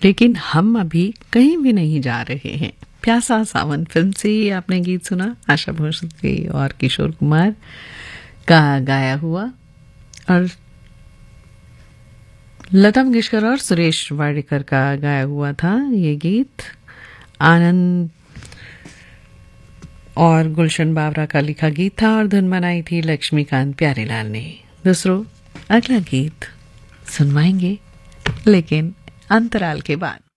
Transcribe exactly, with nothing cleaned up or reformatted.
लेकिन हम अभी कहीं भी नहीं जा रहे हैं। प्यासा सावन फिल्म से ही आपने गीत सुना, आशा भोसले और किशोर कुमार का गाया हुआ, और लता मंगेशकर और सुरेश वाडकर का गाया हुआ था ये गीत। आनंद और गुलशन बावरा का लिखा गीत था और धुन बनाई थी लक्ष्मीकांत प्यारेलाल ने। दूसरों, अगला गीत सुनवाएंगे लेकिन अंतराल के बाद।